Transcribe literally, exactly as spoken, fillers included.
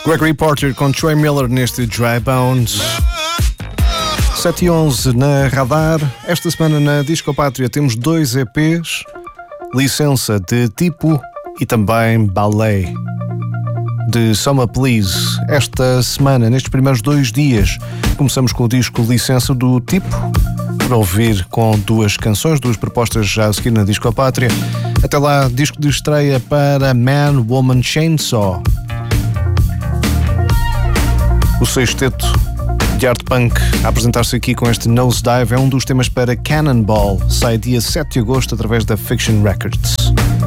Gregory Porter com Troy Miller neste Dry Bones. sete e onze na Radar. Esta semana na Disco Pátria temos dois E Ps, Licença de Tipo e também Ballet de Summer Please. Esta semana, nestes primeiros dois dias, começamos com o disco Licença do Tipo, para ouvir com duas canções, duas propostas já a seguir na Disco Pátria. Até lá, disco de estreia para Man, Woman, Chainsaw. O sexteto de art punk a apresentar-se aqui com este Nosedive é um dos temas para Cannonball. Sai dia sete de agosto através da Fiction Records.